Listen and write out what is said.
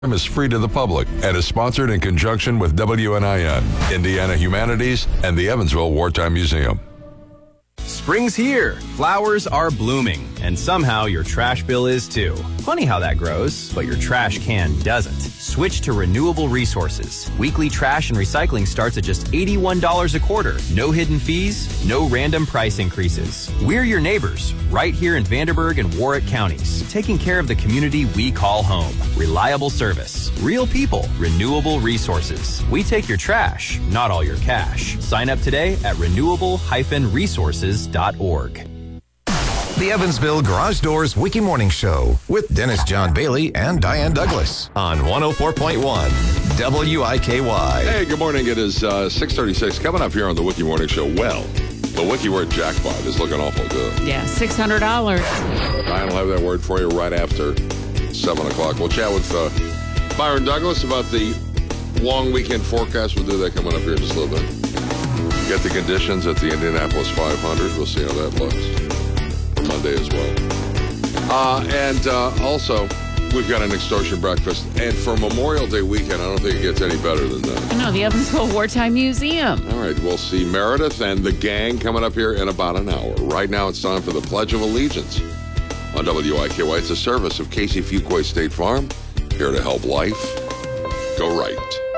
is free to the public and is sponsored in conjunction with WNIN, Indiana Humanities, and the Evansville Wartime Museum. Spring's here, flowers are blooming, and somehow your trash bill is too. Funny how that grows, but your trash can doesn't. Switch to Renewable Resources. Weekly trash and recycling starts at just $81 a quarter. No hidden fees, no random price increases. We're your neighbors, right here in Vanderburgh and Warwick counties, taking care of the community we call home. Reliable service, real people, Renewable Resources. We take your trash, not all your cash. Sign up today at renewable-resources.org. The Evansville Garage Doors Wiki Morning Show with Dennis John Bailey and Diane Douglas on 104.1 WIKY. Hey, good morning. It is 6:36. Coming up here on the Wiki Morning Show. Well, the Wiki word jackpot is looking awful good. Yeah, $600. Diane will have that word for you right after 7 o'clock. We'll chat with Byron Douglas about the long weekend forecast. We'll do that coming up here in just a little bit. Get the conditions at the Indianapolis 500. We'll see how that looks for Monday as well. And also, we've got an extortion breakfast. And for Memorial Day weekend, I don't think it gets any better than that. No, the Evansville Wartime Museum. All right, we'll see Meredith and the gang coming up here in about an hour. Right now, it's time for the Pledge of Allegiance on WIKY. It's a service of Casey Fuquay State Farm, here to help life go right.